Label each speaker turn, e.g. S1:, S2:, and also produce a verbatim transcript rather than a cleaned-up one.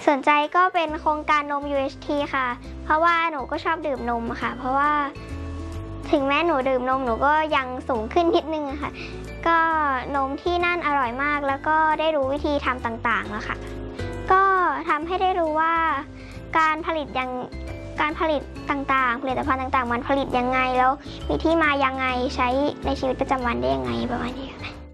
S1: สนใจก็เป็นโครงการนม ยู เอช ที ค่ะเพราะว่าหนูก็ชอบดื่มนมค่ะเพราะว่าถึงแม้หนูดื่มนมหนูก็ยังสูงขึ้นนิดนึงค่ะก็นมที่นั่นอร่อยมากแล้วก็ได้รู้วิธีทำต่างๆอะค่ะก็ทำให้ได้รู้ว่าการผลิตยังการผลิตต่างๆผลิตภัณฑ์ต่างๆมันผลิตยังไงแล้วมีที่มายังไงใช้ในชีวิตประจำวันได้ยังไงประมาณนี้ค่ะ